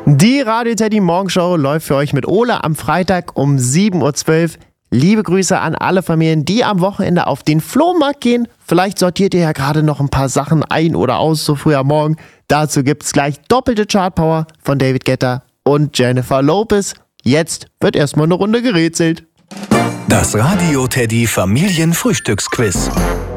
Die Radio Teddy Morgenshow läuft für euch mit Ole am Freitag um 7.12 Uhr. Liebe Grüße an alle Familien, die am Wochenende auf den Flohmarkt gehen. Vielleicht sortiert ihr ja gerade noch ein paar Sachen ein oder aus, so früh am Morgen. Dazu gibt's gleich doppelte Chartpower von David Guetta und Jennifer Lopez. Jetzt wird erstmal eine Runde gerätselt. Das Radio Teddy Familienfrühstücksquiz.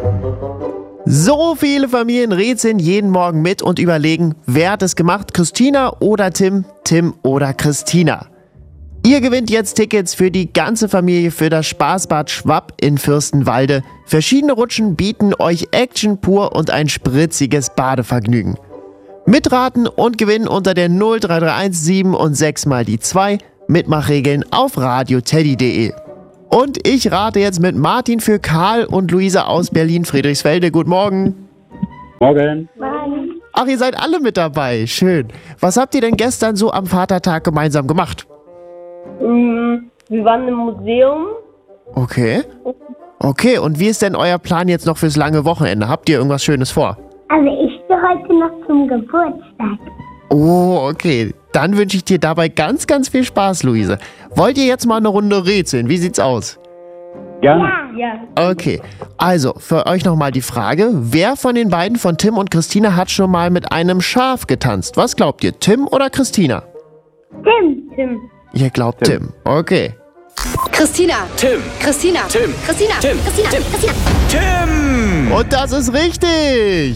So viele Familien rätseln jeden Morgen mit und überlegen, wer hat es gemacht, Christina oder Tim, Tim oder Christina. Ihr gewinnt jetzt Tickets für die ganze Familie für das Spaßbad Schwapp in Fürstenwalde. Verschiedene Rutschen bieten euch Action pur und ein spritziges Badevergnügen. Mitraten und gewinnen unter der 0331 7 und 6 mal die 2. Mitmachregeln auf radioteddy.de. Und ich rate jetzt mit Martin für Karl und Luisa aus Berlin-Friedrichsfelde. Guten Morgen. Morgen. Ach, ihr seid alle mit dabei. Schön. Was habt ihr denn gestern so am Vatertag gemeinsam gemacht? Wir waren im Museum. Okay. Okay, und wie ist denn euer Plan jetzt noch fürs lange Wochenende? Habt ihr irgendwas Schönes vor? Also ich gehe heute noch zum Geburtstag. Oh, okay. Dann wünsche ich dir dabei ganz, ganz viel Spaß, Luise. Wollt ihr jetzt mal eine Runde rätseln? Wie sieht's aus? Gerne. Ja. Okay, also für euch nochmal die Frage, wer von den beiden, von Tim und Christina, hat schon mal mit einem Schaf getanzt? Was glaubt ihr, Tim oder Christina? Tim. Ihr glaubt Tim. Okay. Christina. Tim. Christina. Tim. Christina. Tim. Christina. Tim. Christina. Tim! Und das ist richtig!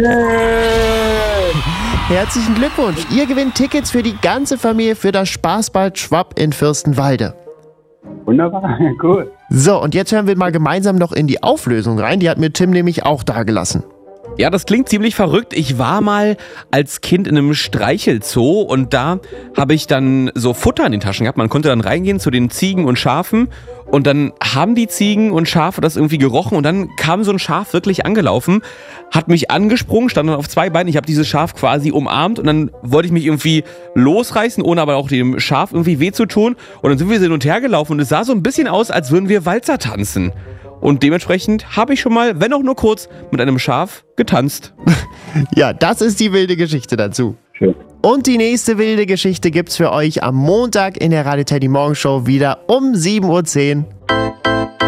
Herzlichen Glückwunsch! Ihr gewinnt Tickets für die ganze Familie für das Spaßbad Schwapp in Fürstenwalde. Wunderbar, cool. So, und jetzt hören wir mal gemeinsam noch in die Auflösung rein. Die hat mir Tim nämlich auch dagelassen. Ja, das klingt ziemlich verrückt. Ich war mal als Kind in einem Streichelzoo und da habe ich dann so Futter in den Taschen gehabt. Man konnte dann reingehen zu den Ziegen und Schafen und dann haben die Ziegen und Schafe das irgendwie gerochen und dann kam so ein Schaf wirklich angelaufen, hat mich angesprungen, stand dann auf zwei Beinen. Ich habe dieses Schaf quasi umarmt und dann wollte ich mich irgendwie losreißen, ohne aber auch dem Schaf irgendwie weh zu tun. Und dann sind wir hin und her gelaufen und es sah so ein bisschen aus, als würden wir Walzer tanzen. Und dementsprechend habe ich schon mal, wenn auch nur kurz, mit einem Schaf getanzt. Ja, das ist die wilde Geschichte dazu. Schön. Und die nächste wilde Geschichte gibt's für euch am Montag in der Radio Teddy Morgenshow wieder um 7.10 Uhr.